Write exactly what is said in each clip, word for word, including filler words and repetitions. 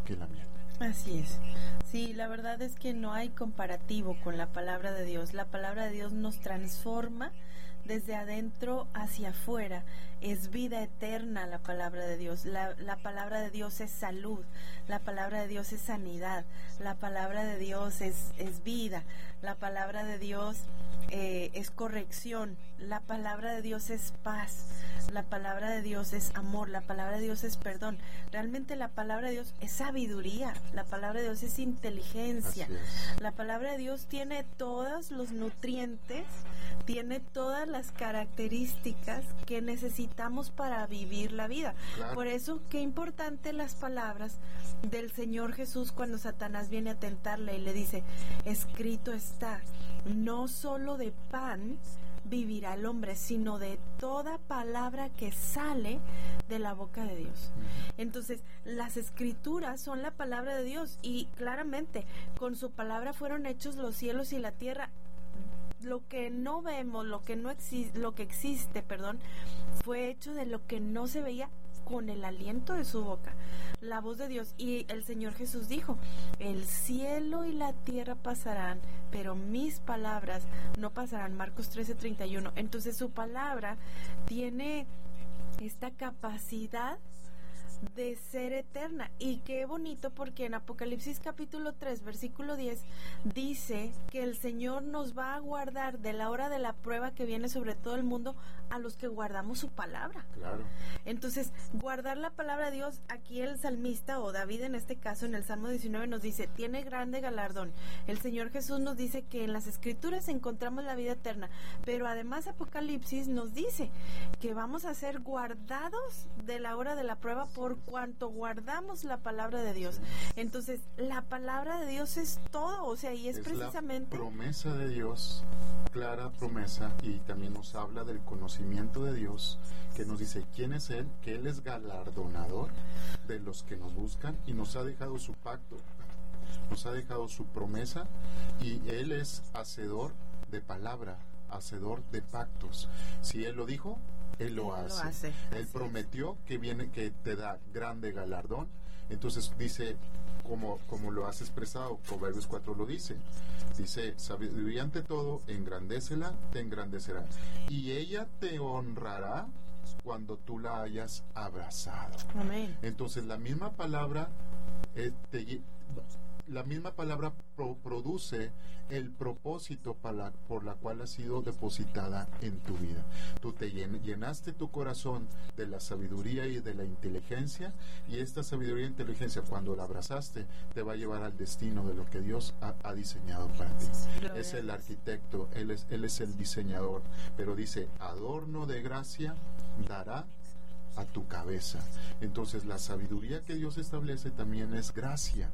que la miel. Así es. Sí, la verdad es que no hay comparativo con la palabra de Dios. La palabra de Dios nos transforma desde adentro hacia afuera. Es vida eterna la palabra de Dios. La, la palabra de Dios es salud. La palabra de Dios es sanidad. La palabra de Dios es, es vida. La palabra de Dios eh, es corrección. La palabra de Dios es paz. La palabra de Dios es amor. La palabra de Dios es perdón. Realmente la palabra de Dios es sabiduría. La palabra de Dios es inteligencia. Es. La palabra de Dios tiene todos los nutrientes, tiene todas las características que necesitamos para vivir la vida. Claro. Por eso, qué importante las palabras del Señor Jesús cuando Satanás viene a tentarle y le dice, escrito está, no solo de pan vivirá el hombre, sino de toda palabra que sale de la boca de Dios. Entonces, las escrituras son la palabra de Dios y claramente con su palabra fueron hechos los cielos y la tierra. Lo que no vemos, lo que no existe, lo que existe, perdón, fue hecho de lo que no se veía con el aliento de su boca, la voz de Dios. Y el Señor Jesús dijo, el cielo y la tierra pasarán, pero mis palabras no pasarán. Marcos trece treinta y uno. Entonces su palabra tiene esta capacidad de ser eterna. Y qué bonito, porque en Apocalipsis capítulo tres versículo diez dice que el Señor nos va a guardar de la hora de la prueba que viene sobre todo el mundo a los que guardamos su palabra. Claro. Entonces, guardar la palabra de Dios, aquí el salmista o David en este caso en el Salmo diecinueve nos dice, tiene grande galardón. El Señor Jesús nos dice que en las escrituras encontramos la vida eterna, pero además Apocalipsis nos dice que vamos a ser guardados de la hora de la prueba por por cuanto guardamos la palabra de Dios. Entonces, la palabra de Dios es todo, o sea, y es, es precisamente la promesa de Dios, clara promesa, y también nos habla del conocimiento de Dios, que nos dice quién es Él, que Él es galardonador de los que nos buscan y nos ha dejado su pacto, nos ha dejado su promesa, y Él es hacedor de palabra, hacedor de pactos. Si Él lo dijo, Él lo Él hace. Lo hace. Él Así prometió es. que viene, que te da grande galardón. Entonces dice, como, como lo has expresado, Proverbios cuatro lo dice. Dice, sabiduría ante todo, engrandécela, te engrandecerá. Y ella te honrará cuando tú la hayas abrazado. Amén. Entonces la misma palabra eh, te, la misma palabra pro, produce el propósito para, por la cual ha sido depositada en tu vida. Tú te llen, llenaste tu corazón de la sabiduría y de la inteligencia, y esta sabiduría e inteligencia, cuando la abrazaste, te va a llevar al destino de lo que Dios ha, ha diseñado para ti. Gloria es el arquitecto, él es, él es el diseñador, pero dice, adorno de gracia dará a tu cabeza. Entonces la sabiduría que Dios establece también es gracia.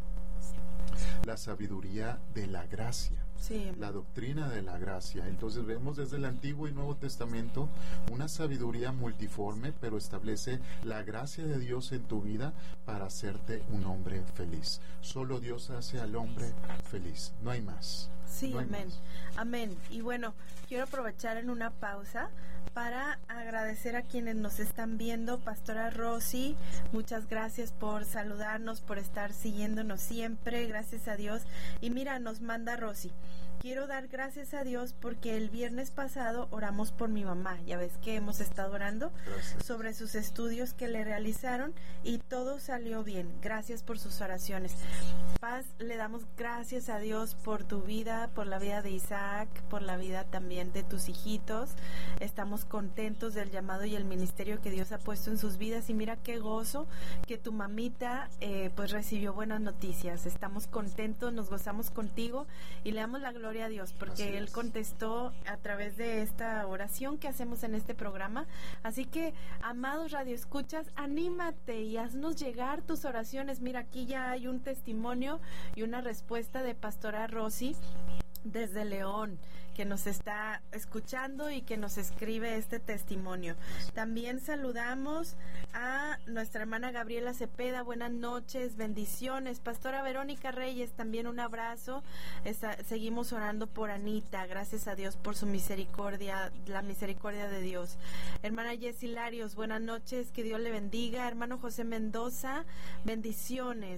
La sabiduría de la gracia, sí. La doctrina de la gracia. Entonces vemos desde el Antiguo y Nuevo Testamento una sabiduría multiforme, pero establece la gracia de Dios en tu vida para hacerte un hombre feliz. Solo Dios hace al hombre feliz, no hay más. Sí, no hay amén, más. Amén. Y bueno, quiero aprovechar en una pausa para agradecer a quienes nos están viendo. Pastora Rosy, muchas gracias por saludarnos, por estar siguiéndonos siempre, gracias a Dios. Y mira, nos manda Rosy, quiero dar gracias a Dios porque el viernes pasado oramos por mi mamá, ya ves que hemos estado orando gracias. sobre sus estudios que le realizaron y todo salió bien, gracias por sus oraciones. Paz, le damos gracias a Dios por tu vida, por la vida de Isaac, por la vida también de tus hijitos. Estamos contentos del llamado y el ministerio que Dios ha puesto en sus vidas, y mira qué gozo que tu mamita eh, pues recibió buenas noticias. Estamos contentos, nos gozamos contigo y le damos la gloria a Dios porque Él contestó a través de esta oración que hacemos en este programa. Así que, amados radioescuchas, anímate y haznos llegar tus oraciones. Mira, aquí ya hay un testimonio y una respuesta de Pastora Rosy desde León, que nos está escuchando y que nos escribe este testimonio. También saludamos a nuestra hermana Gabriela Cepeda, buenas noches, bendiciones. Pastora Verónica Reyes, también un abrazo. Está, seguimos orando por Anita, gracias a Dios por su misericordia, la misericordia de Dios. Hermana Jessy Larios, buenas noches, que Dios le bendiga. Hermano José Mendoza, bendiciones.